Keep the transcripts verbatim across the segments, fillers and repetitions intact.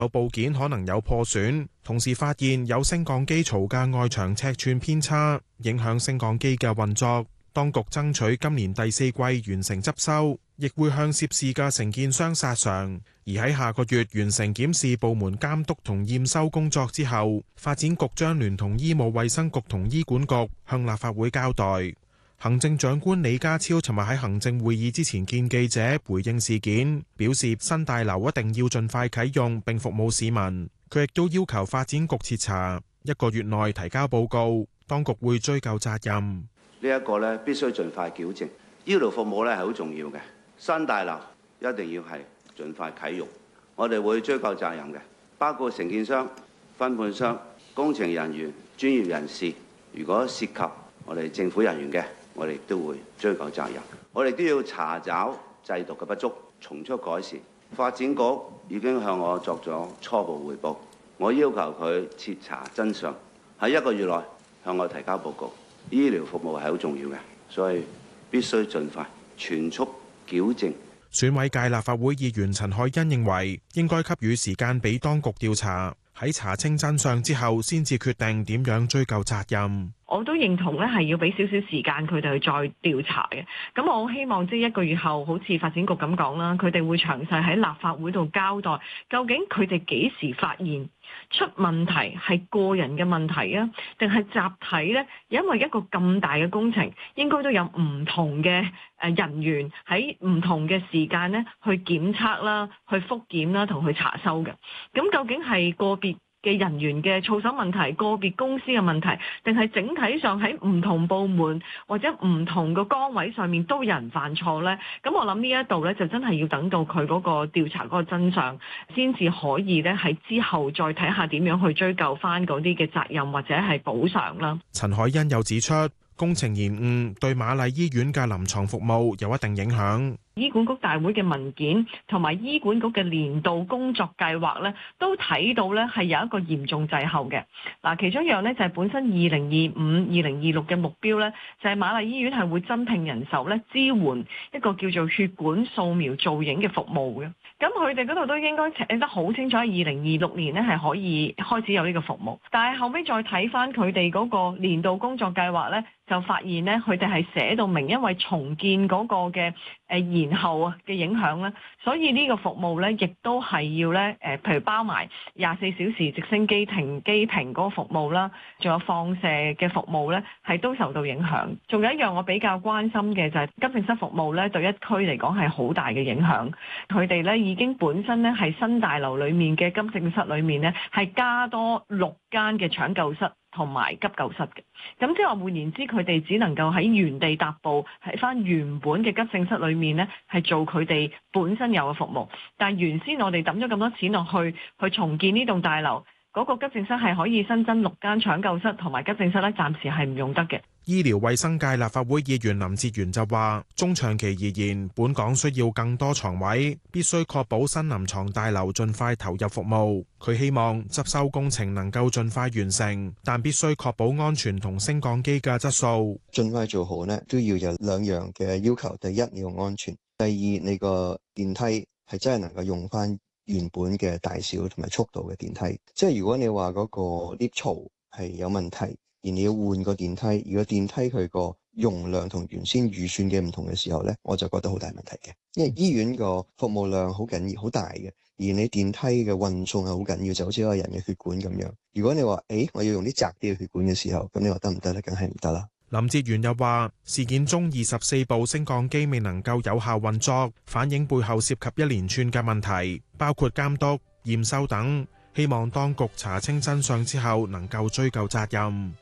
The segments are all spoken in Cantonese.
有部件可能有破損，同時發現有升降機槽嘅外牆尺寸偏差，影響升降機嘅運作。當局爭取今年第四季完成執收，亦會向涉事嘅承建商索償。而喺下個月完成檢視部門監督同驗收工作之後，發展局將聯同醫務衛生局同醫管局向立法會交代。行政長官李家超尋日喺行政會議之前見記者回應事件，表示新大樓一定要盡快啟用並服務市民。佢亦都要求發展局徹查，一個月內提交報告，當局會追究責任。 呢一個咧必須盡快矯正。醫療服務咧係好重要嘅，新大樓一定要係盡快啟用。我哋會追究責任嘅，包括承建商、分判商、工程人員、專業人士。如果涉及我哋政府人員嘅，我哋都會追究責任。我哋都要查找制度嘅不足，從速改善。發展局已經向我作咗初步匯報，我要求佢徹查真相，喺一個月內向我提交報告。醫療服務係好重要嘅，所以必須盡快全速矯正。 選委界立法會議員陳凱欣認為，應該給予時間俾當局調查，喺查清真相之後，先至決定點樣追究責任。 我都認同咧，係要俾少少時間佢哋去再調查嘅。咁我好希望即係一個月後，好似發展局咁講啦，佢哋會詳細喺立法會度交代，究竟佢哋幾時發現出問題係個人嘅問題啊，定係集體呢？因為一個咁大嘅工程，應該都有唔同嘅誒人員喺唔同嘅時間呢去檢測啦、去復檢啦同去查收嘅。咁究竟係個別嘅人員嘅操守問題，個別公司嘅問題，定係整體上喺唔同部門或者唔同嘅崗位上面都有人犯錯呢？咁我諗呢一度呢，就真係要等到佢嗰個調查嗰個真相，先至可以呢喺之後再睇下點樣去追究翻嗰啲嘅責任或者係補償啦。 陳凱欣又指出，工程延誤對瑪麗醫院嘅臨床服務有一定影響。 醫管局大會嘅文件同埋醫管局嘅年度工作計劃咧，都睇到咧係有一個嚴重滯後嘅。嗱，其中一樣咧就係本身二零二五、二零二六嘅目標咧，就係瑪麗醫院係會增聘人手咧，支援一個叫做血管掃描造影嘅服務嘅。咁佢哋嗰度都應該寫得好清楚，喺二零二六年咧係可以開始有呢個服務。但係後尾再睇翻佢哋嗰個年度工作計劃咧，就發現咧佢哋係寫到明，因為重建嗰個嘅誒延後啊嘅影響咧，所以呢個服務咧亦都係要咧誒，譬如包埋廿四小時直升機停機坪嗰個服務啦，仲有放射嘅服務咧，係都受到影響。仲有一樣我比較關心嘅就係急症室服務咧，對一區嚟講係好大嘅影響。佢哋咧已經本身咧係新大樓裡面嘅急症室裏面咧係加多六間嘅搶救室同埋急救室嘅，咁即係話換言之，佢哋只能夠喺原地踏步，喺翻原本嘅急症室裏面呢，係做佢哋本身有嘅服務。但係原先我哋抌咗咁多錢落去，去重建呢棟大樓，嗰個急症室係可以新增六間搶救室同埋急症室咧，暫時係唔用得嘅。 醫療衛生界立法會議員林哲玄就話，中長期而言，本港需要更多床位，必須確保新臨床大樓盡快投入服務。佢希望執收工程能夠盡快完成，但必須確保安全同升降機嘅質素。 盡快做好呢，都要有兩樣嘅要求。第一，你要安全；第二，你個電梯係真係能夠用翻原本嘅大小同埋速度嘅電梯。即係如果你話嗰個 lift 槽係有問題，而你要換個電梯，如果電梯佢個容量同原先預算嘅唔同嘅時候呢，我就覺得好大問題嘅。因為醫院個服務量好緊要、好大嘅，而你電梯嘅運送係好緊要，就好似一個人嘅血管咁樣。如果你話誒，我要用啲窄啲嘅血管嘅時候，咁你話得唔得呢？梗係唔得啦。 林哲玄又話，事件中二十四部升降機未能夠有效運作，反映背後涉及一連串嘅問題，包括監督、驗收等。希望當局查清真相之後，能夠追究責任。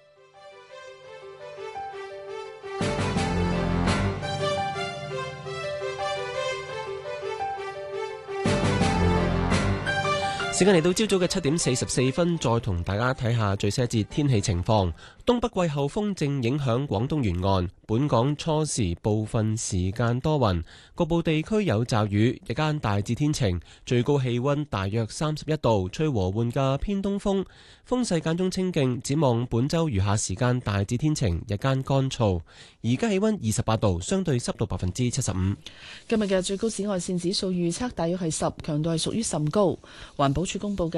時間嚟到朝早嘅七點四十四分，再同大家睇下最新一節天氣情況。 東北季候風正影響廣東沿岸，本港初時部分時間多雲，局部地區有驟雨，日間大致天晴，最高氣溫大約三十一度，吹和緩嘅偏東風，風勢間中清勁。展望本週餘下時間大致天晴，日間乾燥。而家氣溫二十八度，相對濕度百分之七十五。 今日嘅最高紫外線指數預測大約係十，強度係屬於甚高。環保署公布嘅